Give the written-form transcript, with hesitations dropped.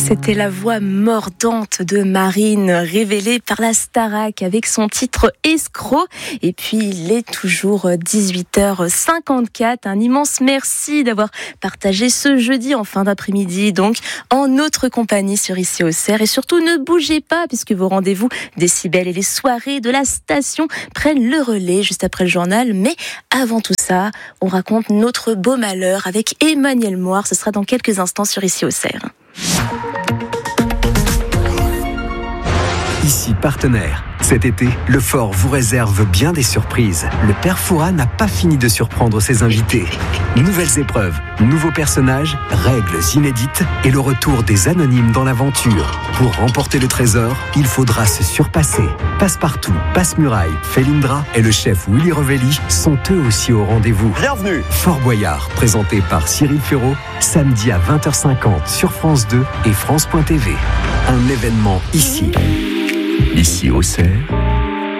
C'était la voix mordante de Marine, révélée par la Starac avec son titre Escroc. Et puis, il est toujours 18h54. Un immense merci d'avoir partagé ce jeudi en fin d'après-midi, donc en notre compagnie sur Ici Auxerre. Et surtout, ne bougez pas, puisque vos rendez-vous Décibel et les soirées de la station prennent le relais juste après le journal. Mais avant tout ça, on raconte notre beau malheur avec Emmanuel Moir. Ce sera dans quelques instants sur Ici Auxerre. Ici partenaire. Cet été, le Fort vous réserve bien des surprises. Le Père Fouras n'a pas fini de surprendre ses invités. Nouvelles épreuves, nouveaux personnages, règles inédites et le retour des anonymes dans l'aventure. Pour remporter le trésor, il faudra se surpasser. Passepartout, Passe-Muraille, Felindra et le chef Willy Revelli sont eux aussi au rendez-vous. Bienvenue. Fort Boyard, présenté par Cyril Ferraud, samedi à 20h50 sur France 2 et France.tv. Un événement ici. Ici Auxerre,